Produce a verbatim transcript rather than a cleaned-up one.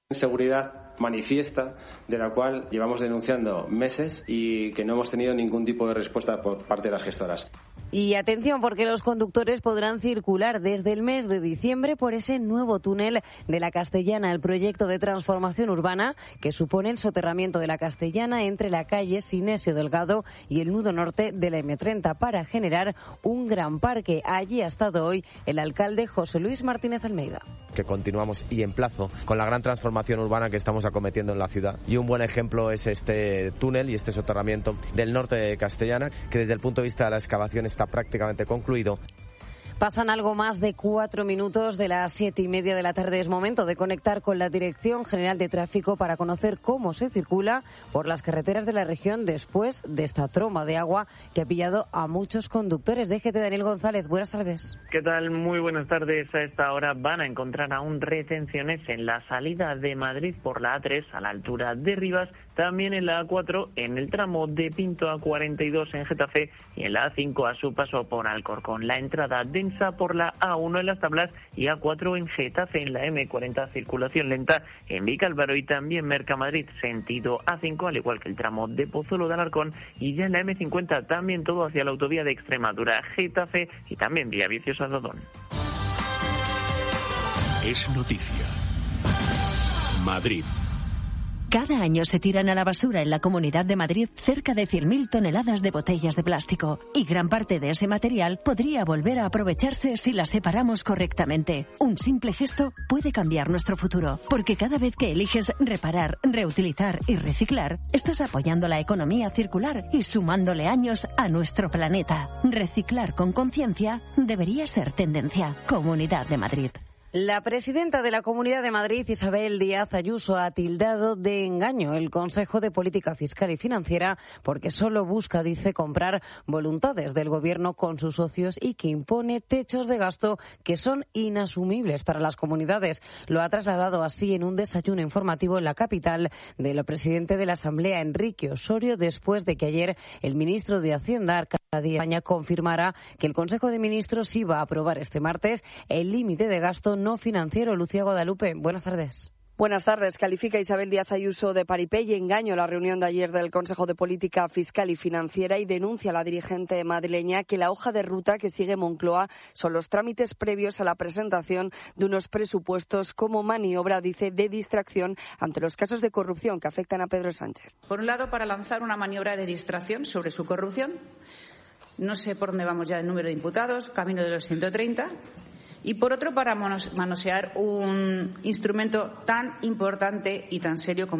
Seguridad manifiesta, de la cual llevamos denunciando meses y que no hemos tenido ningún tipo de respuesta por parte de las gestoras. Y atención, porque los conductores podrán circular desde el mes de diciembre por ese nuevo túnel de la Castellana, el proyecto de transformación urbana que supone el soterramiento de la Castellana entre la calle Sinesio Delgado y el nudo norte de la eme treinta para generar un gran parque. Allí ha estado hoy el alcalde José Luis Martínez Almeida. Que continuamos y emplazo con la gran transformación urbana que estamos acometiendo en la ciudad. Y un buen ejemplo es este túnel y este soterramiento del norte de Castellana, que desde el punto de vista de la excavación está prácticamente concluido. Pasan algo más de cuatro minutos de las siete y media de la tarde. Es momento de conectar con la Dirección General de Tráfico para conocer cómo se circula por las carreteras de la región después de esta tromba de agua que ha pillado a muchos conductores. D G T Daniel González, buenas tardes. ¿Qué tal? Muy buenas tardes. A esta hora van a encontrar aún retenciones en la salida de Madrid por la A tres a la altura de Rivas, también en la A cuatro en el tramo de Pinto a cuarenta y dos en Getafe y en la A cinco a su paso por Alcorcón. La entrada de por la A uno en Las Tablas y A cuatro en Getafe. En la eme cuarenta circulación lenta en Vicálvaro y también Mercamadrid sentido A cinco, al igual que el tramo de Pozuelo de Alarcón, y ya en la eme cincuenta también todo hacia la autovía de Extremadura, Getafe y también Villaviciosa Dodón. Es noticia. Madrid. Cada año se tiran a la basura en la Comunidad de Madrid cerca de cien mil toneladas de botellas de plástico y gran parte de ese material podría volver a aprovecharse si las separamos correctamente. Un simple gesto puede cambiar nuestro futuro, porque cada vez que eliges reparar, reutilizar y reciclar, estás apoyando la economía circular y sumándole años a nuestro planeta. Reciclar con conciencia debería ser tendencia. Comunidad de Madrid. La presidenta de la Comunidad de Madrid, Isabel Díaz Ayuso, ha tildado de engaño el Consejo de Política Fiscal y Financiera porque solo busca, dice, comprar voluntades del Gobierno con sus socios y que impone techos de gasto que son inasumibles para las comunidades. Lo ha trasladado así en un desayuno informativo en la capital del presidente de la Asamblea, Enrique Osorio, después de que ayer el ministro de Hacienda, Arcadio España, confirmara que el Consejo de Ministros iba a aprobar este martes el límite de gasto no financiero. Lucía Guadalupe, buenas tardes. Buenas tardes. Califica Isabel Díaz Ayuso de paripé y engaño la reunión de ayer del Consejo de Política Fiscal y Financiera y denuncia a la dirigente madrileña que la hoja de ruta que sigue Moncloa son los trámites previos a la presentación de unos presupuestos como maniobra, dice, de distracción ante los casos de corrupción que afectan a Pedro Sánchez. Por un lado, para lanzar una maniobra de distracción sobre su corrupción. No sé por dónde vamos ya el número de imputados, camino de los ciento treinta. Y por otro, para manosear un instrumento tan importante y tan serio como